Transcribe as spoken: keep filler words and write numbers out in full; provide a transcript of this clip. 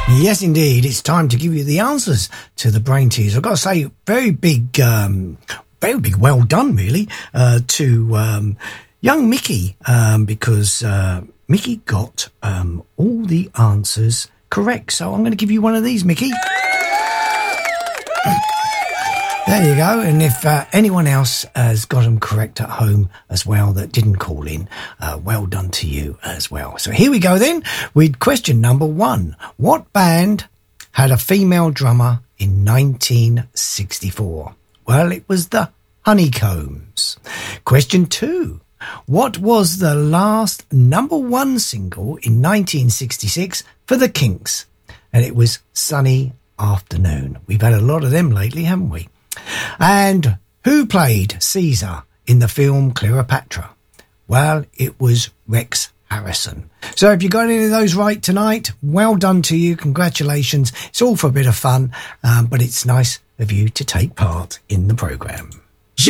Yes, indeed. It's time to give you the answers to the brain tease. I've got to say, very big, um, very big well done, really, uh, to um, young Mickey, um, because uh, Mickey got um, all the answers correct. So I'm going to give you one of these, Mickey. There you go. And if uh, anyone else has got them correct at home as well that didn't call in, uh, well done to you as well. So here we go then with question number one. What band had a female drummer in nineteen sixty-four? Well, it was the Honeycombs. Question two. What was the last number one single in nineteen sixty-six for the Kinks? And it was Sunny Afternoon. We've had a lot of them lately, haven't we? And who played Caesar in the film Cleopatra? Well, it was Rex Harrison. So if you got any of those right tonight, well done to you. Congratulations. It's all for a bit of fun, um, but it's nice of you to take part in the programme.